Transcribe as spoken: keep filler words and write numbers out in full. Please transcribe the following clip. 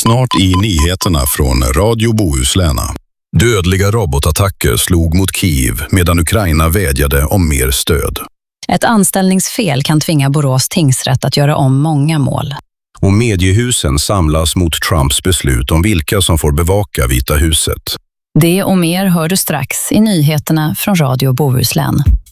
Snart i nyheterna från Radio Bohuslän. Dödliga robotattacker slog mot Kiev medan Ukraina vädjade om mer stöd. Ett anställningsfel kan tvinga Borås tingsrätt att göra om många mål. Och mediehusen samlas mot Trumps beslut om vilka som får bevaka Vita huset. Det och mer hör du strax i nyheterna från Radio Bohuslän.